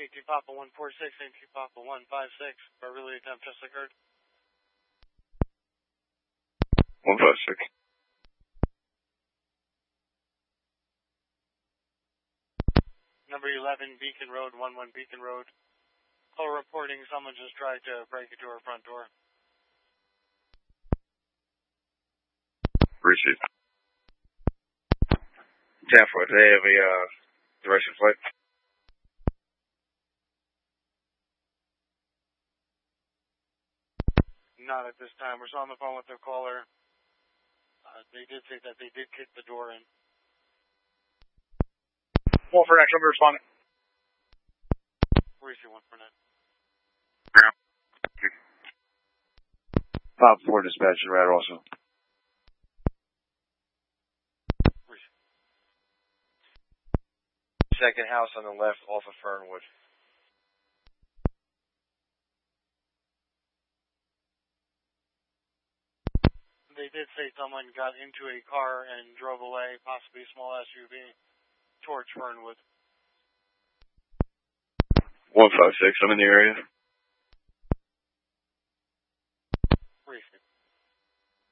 18 Papa 146, 18 Papa 156. Beverly attempt just occurred. 156. Number 11 Beacon Road, 11 Beacon Road. Call reporting someone just tried to break into our front door. Received. 10-4, do they have a direction flight? Not at this time. We're still on the phone with the caller. They did say that they did kick the door in. One for next, number responding. Where is he, one for net? Pop 4 dispatch and Rad also. Second house on the left off of Fernwood. They did say someone got into a car and drove away, possibly a small SUV, towards Fernwood. 156, I'm in the area.